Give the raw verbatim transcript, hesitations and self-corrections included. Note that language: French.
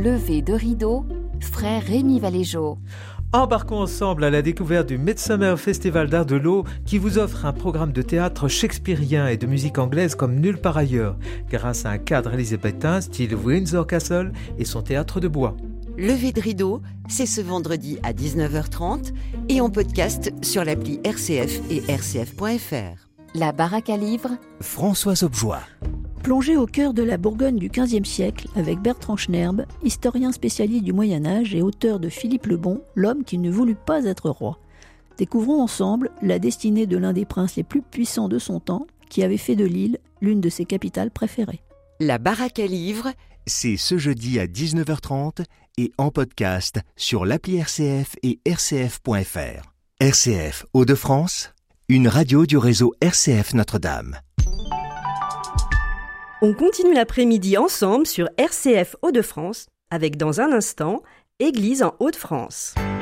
Lever de rideau, frère Rémi Valéjo. Embarquons ensemble à la découverte du Midsummer Festival d'Art de l'Eau qui vous offre un programme de théâtre shakespearien et de musique anglaise comme nulle part ailleurs, grâce à un cadre élisabétain style Windsor Castle et son théâtre de bois. Lever de rideau, c'est ce vendredi à dix-neuf heures trente et en podcast sur l'appli R C F et R C F point F R. La baraque à livres, Françoise Objoie. Plongé au cœur de la Bourgogne du quinzième siècle avec Bertrand Schnerb, historien spécialiste du Moyen-Âge et auteur de Philippe le Bon, l'homme qui ne voulut pas être roi. Découvrons ensemble la destinée de l'un des princes les plus puissants de son temps, qui avait fait de Lille l'une de ses capitales préférées. La baraque à livres, c'est ce jeudi à dix-neuf heures trente et en podcast sur l'appli R C F et R C F point F R. R C F Hauts-de-France, une radio du réseau R C F Notre-Dame. On continue l'après-midi ensemble sur R C F Hauts-de-France avec dans un instant Église en Hauts-de-France.